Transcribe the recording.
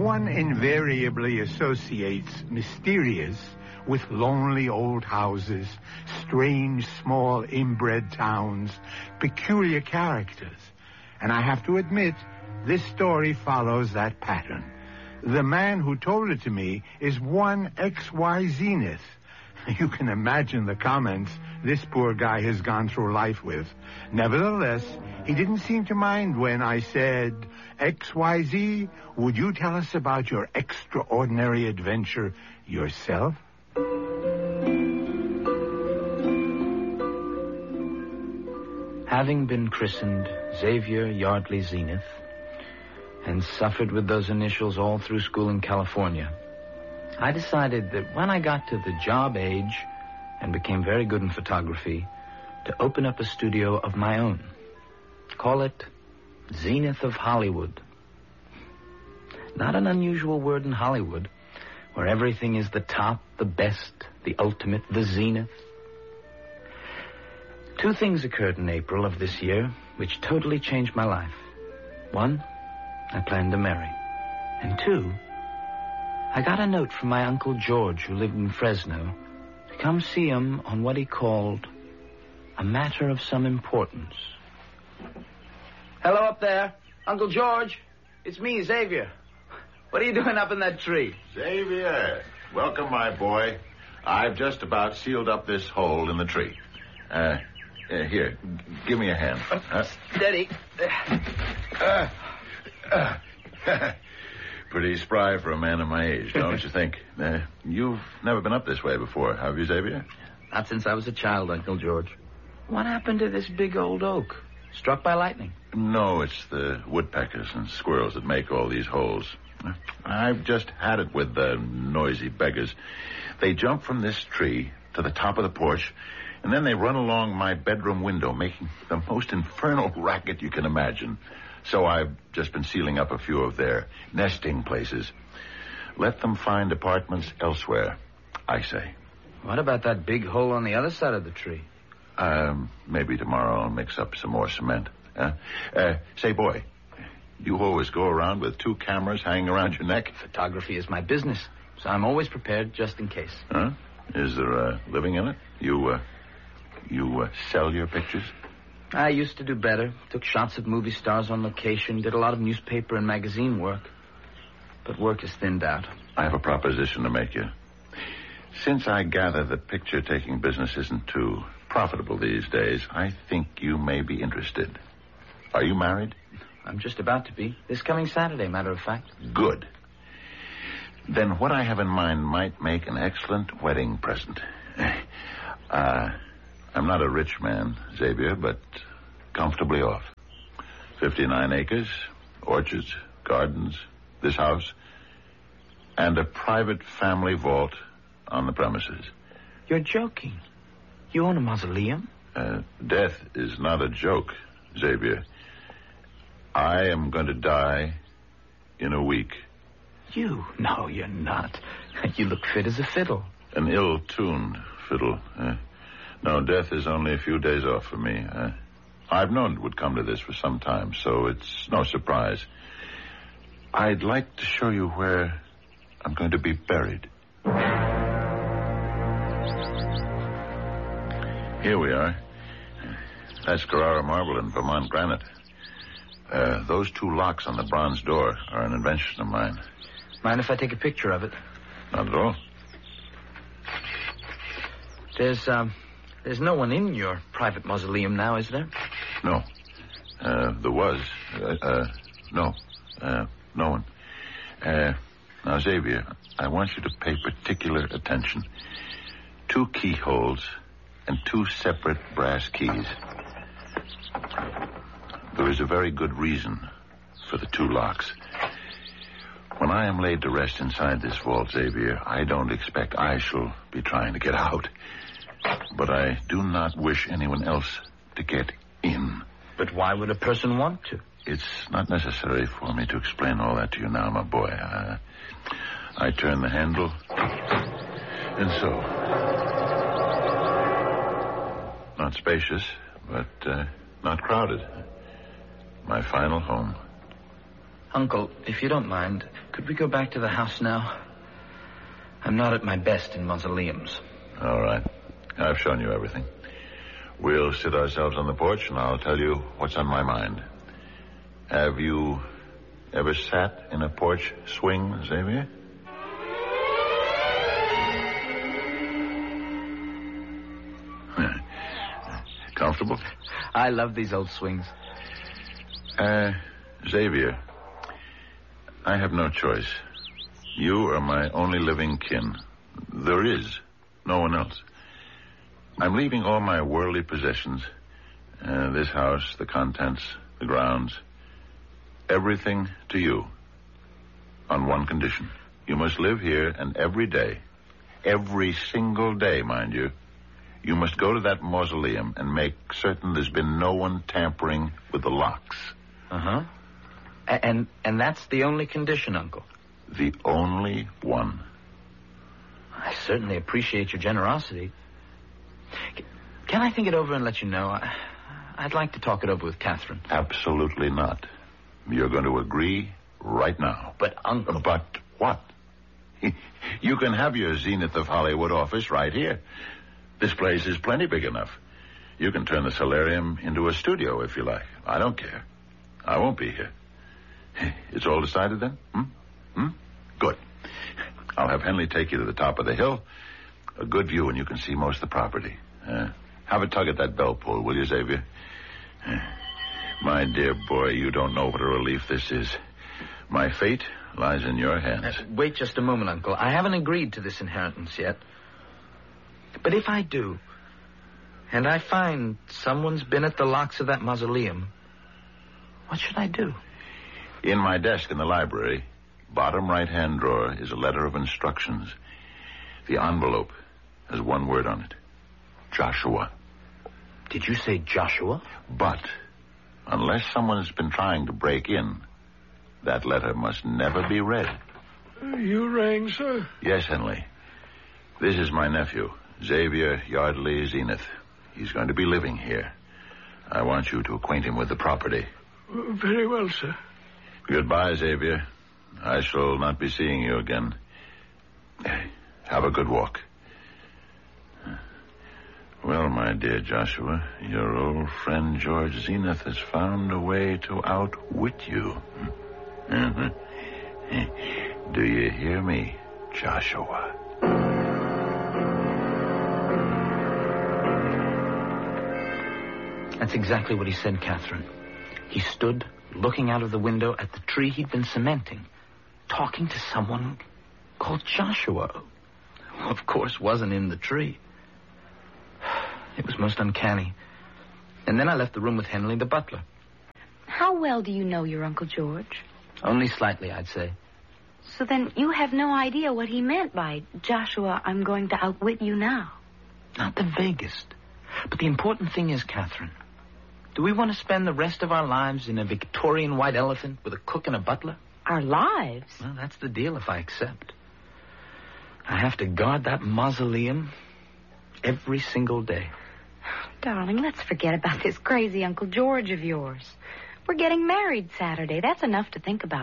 One invariably associates mysterious with lonely old houses, strange small inbred towns, peculiar characters. And I have to admit, this story follows that pattern. The man who told it to me is one XY Zenith. You can imagine the comments this poor guy has gone through life with. Nevertheless, he didn't seem to mind when I said, XYZ, would you tell us about your extraordinary adventure yourself? Having been christened Xavier Yardley Zenith and suffered with those initials all through school in California, I decided that when I got to the job age and became very good in photography, to open up a studio of my own. Call it Zenith of Hollywood. Not an unusual word in Hollywood, where everything is the top, the best, the ultimate, the zenith. 2 things occurred in April of this year which totally changed my life. 1, I planned to marry. And 2, I got a note from my Uncle George, who lived in Fresno, to come see him on what he called a matter of some importance. Hello up there, Uncle George. It's me, Xavier. What are you doing up in that tree? Xavier, welcome, my boy. I've just about sealed up this hole in the tree. Here, give me a hand. Steady. Pretty spry for a man of my age, don't you think? You've never been up this way before, have you, Xavier? Not since I was a child, Uncle George. What happened to this big old oak? Struck by lightning? No, it's the woodpeckers and squirrels that make all these holes. I've just had it with the noisy beggars. They jump from this tree to the top of the porch, and then they run along my bedroom window, making the most infernal racket you can imagine. So I've just been sealing up a few of their nesting places. Let them find apartments elsewhere, I say. What about that big hole on the other side of the tree? Maybe tomorrow I'll mix up some more cement. Say, boy, you always go around with 2 cameras hanging around your neck? Photography is my business, so I'm always prepared just in case. Huh? Is there a living in it? You sell your pictures? I used to do better. Took shots of movie stars on location, did a lot of newspaper and magazine work. But work is thinned out. I have a proposition to make you. Since I gather that picture-taking business isn't too profitable these days, I think you may be interested. Are you married? I'm just about to be. This coming Saturday, matter of fact. Good. Then what I have in mind might make an excellent wedding present. I'm not a rich man, Xavier, but comfortably off. 59 acres, orchards, gardens, this house, and a private family vault on the premises. You're joking. You own a mausoleum? Death is not a joke, Xavier. I am going to die in a week. You? No, you're not. You look fit as a fiddle. An ill-tuned fiddle. No, death is only a few days off for me. I've known it would come to this for some time, so it's no surprise. I'd like to show you where I'm going to be buried. Here we are. That's Carrara marble and Vermont granite. Those 2 locks on the bronze door are an invention of mine. Mind if I take a picture of it? Not at all. There's no one in your private mausoleum now, is there? No. There was. No. No one. Now, Xavier, I want you to pay particular attention. 2 keyholes and 2 separate brass keys. There is a very good reason for the 2 locks. When I am laid to rest inside this vault, Xavier, I don't expect I shall be trying to get out. But I do not wish anyone else to get in. But why would a person want to? It's not necessary for me to explain all that to you now, my boy. I turn the handle, and so. Not spacious, but not crowded. My final home. Uncle, if you don't mind, could we go back to the house now? I'm not at my best in mausoleums. All right. I've shown you everything. We'll sit ourselves on the porch, and I'll tell you what's on my mind. Have you ever sat in a porch swing, Xavier? Comfortable? I love these old swings. Xavier, I have no choice. You are my only living kin. There is no one else. I'm leaving all my worldly possessions, this house, the contents, the grounds, everything to you, on one condition. You must live here, and every day, every single day, mind you, you must go to that mausoleum and make certain there's been no one tampering with the locks. Uh-huh. And that's the only condition, Uncle? The only one. I certainly appreciate your generosity. Can I think it over and let you know? I'd like to talk it over with Catherine. Absolutely not. You're going to agree right now. But, Uncle... But what? You can have your Zenith of Hollywood office right here. This place is plenty big enough. You can turn the solarium into a studio if you like. I don't care. I won't be here. It's all decided then? Good. I'll have Henley take you to the top of the hill. A good view, and you can see most of the property. Have a tug at that bell pull, will you, Xavier? My dear boy, you don't know what a relief this is. My fate lies in your hands. Wait just a moment, Uncle. I haven't agreed to this inheritance yet. But if I do, and I find someone's been at the locks of that mausoleum, what should I do? In my desk in the library, bottom right-hand drawer, is a letter of instructions. The envelope has one word on it. Joshua. Did you say Joshua? But, unless someone has been trying to break in, that letter must never be read. You rang, sir? Yes, Henley. This is my nephew, Xavier Yardley Zenith. He's going to be living here. I want you to acquaint him with the property. Very well, sir. Goodbye, Xavier. I shall not be seeing you again. Have a good walk. Well, my dear Joshua, your old friend George Zenith has found a way to outwit you. Do you hear me, Joshua? That's exactly what he said, Catherine. He stood looking out of the window at the tree he'd been cementing, talking to someone called Joshua, who, of course, wasn't in the tree. It was most uncanny. And then I left the room with Henley, the butler. How well do you know your Uncle George? Only slightly, I'd say. So then you have no idea what he meant by, Joshua, I'm going to outwit you now. Not the vaguest. But the important thing is, Catherine, do we want to spend the rest of our lives in a Victorian white elephant with a cook and a butler? Our lives? Well, that's the deal if I accept. I have to guard that mausoleum every single day. Darling, let's forget about this crazy Uncle George of yours. We're getting married Saturday. That's enough to think about.